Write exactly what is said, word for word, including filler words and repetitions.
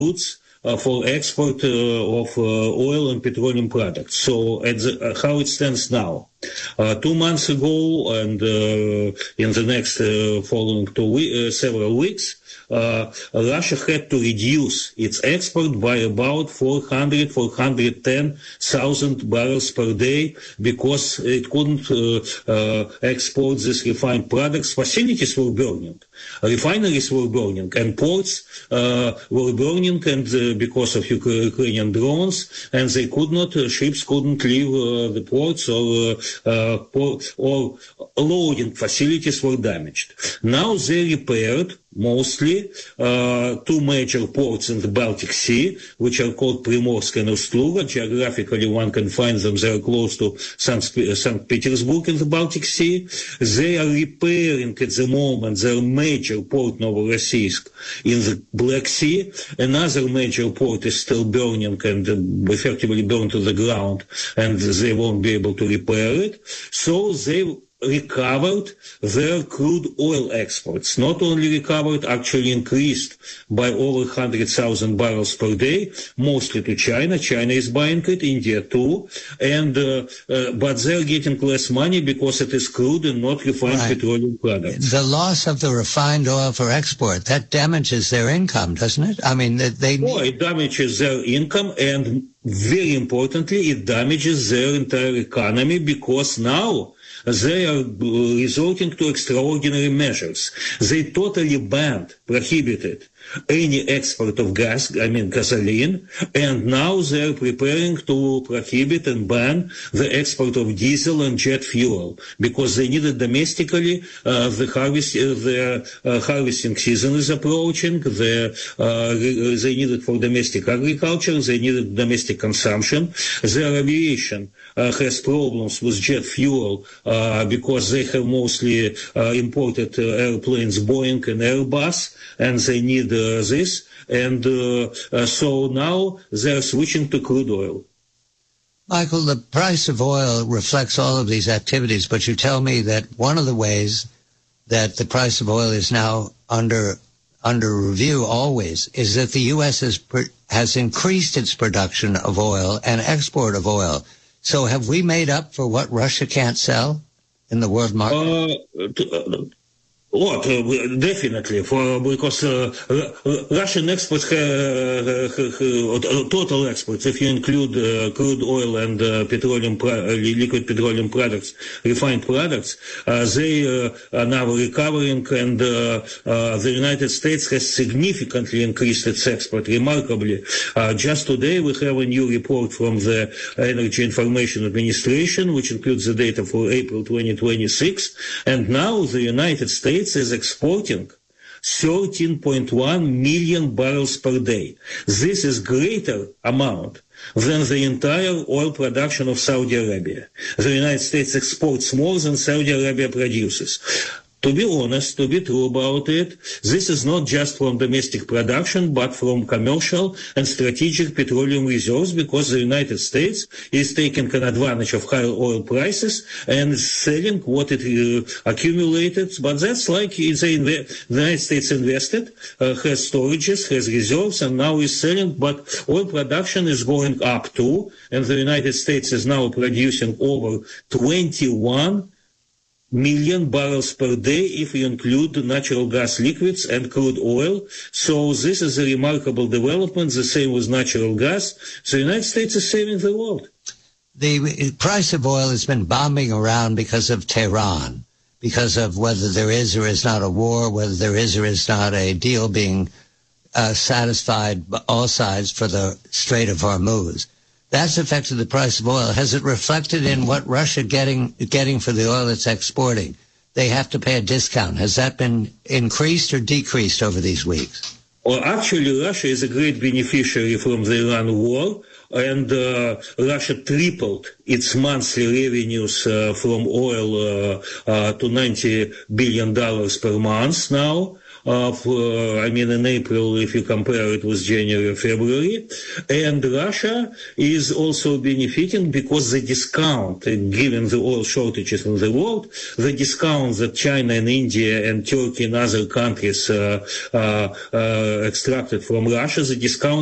routes uh, for export uh, of uh, oil and petroleum products. So at the, uh, how it stands now. Uh, two months ago and uh, in the next uh, following two we- uh, several weeks, uh, Russia had to reduce its export by about four hundred, four hundred ten thousand barrels per day because it couldn't uh, uh, export these refined products. Facilities were burning, refineries were burning, and ports uh, were burning, and uh, because of Ukrainian drones, and they could not, uh, ships couldn't leave uh, the ports, or uh, uh, port, or loading facilities were damaged. Now they repaired mostly uh, two major ports in the Baltic Sea, which are called Primorsk and Ust-Luga. Geographically, one can find them. They are close to Saint Petersburg in the Baltic Sea. They are repairing at the moment their major port, Novorossiysk, in the Black Sea. Another major port is still burning and uh, effectively burned to the ground, and they won't be able to repair it. So they recovered their crude oil exports. Not only recovered, actually increased by over one hundred thousand barrels per day, mostly to China. China is buying it, India too. And uh, uh, but they're getting less money because it is crude and not refined right. petroleum products. The loss of the refined oil for export, that damages their income, doesn't it? I mean, they... Oh, it damages their income, and very importantly, it damages their entire economy, because now they are resorting to extraordinary measures. They totally banned, prohibited any export of gas, I mean gasoline, and now they are preparing to prohibit and ban the export of diesel and jet fuel, because they need it domestically. Uh, the harvest, uh, the uh, harvesting season is approaching. The, uh, they need it for domestic agriculture. They need it for domestic consumption. Their aviation uh, has problems with jet fuel uh, because they have mostly uh, imported uh, airplanes, Boeing and Airbus, and they need uh, this, and uh, uh, so now they're switching to crude oil. Michael, the price of oil reflects all of these activities, but you tell me that one of the ways that the price of oil is now under under review always is that the U S has has increased its production of oil and export of oil. So have we made up for what Russia can't sell in the world market? Uh, to, uh, What? Uh, definitely, for because uh, Russian exports, uh, uh, total exports, if you include uh, crude oil and uh, petroleum, pro- liquid petroleum products, refined products, uh, they uh, are now recovering, and uh, uh, the United States has significantly increased its export, remarkably. Uh, just today, we have a new report from the Energy Information Administration, which includes the data for April twenty twenty-six, and now the United States is exporting thirteen point one million barrels per day. This is greater amount than the entire oil production of Saudi Arabia. The United States exports more than Saudi Arabia produces. To be honest, to be true about it, this is not just from domestic production, but from commercial and strategic petroleum reserves, because the United States is taking an advantage of higher oil prices and selling what it uh, accumulated. But that's like the United States invested, uh, has storages, has reserves, and now is selling. But oil production is going up too, and the United States is now producing over twenty-one million barrels per day if you include natural gas liquids and crude oil. So this is a remarkable development. The same with natural gas. The United States is saving the world. The price of oil has been bombing around because of Tehran, because of whether there is or is not a war, whether there is or is not a deal being uh, satisfied by all sides for the Strait of Hormuz. That's affected the price of oil. Has it reflected in what Russia getting getting for the oil it's exporting? They have to pay a discount. Has that been increased or decreased over these weeks? Well, actually, Russia is a great beneficiary from the Iran war, and uh, Russia tripled its monthly revenues uh, from oil uh, uh, to ninety billion dollars per month now. of, uh, I mean, in April, if you compare it with January, February. And Russia is also benefiting because the discount, given the oil shortages in the world, the discount that China and India and Turkey and other countries uh, uh, uh, extracted from Russia, the discount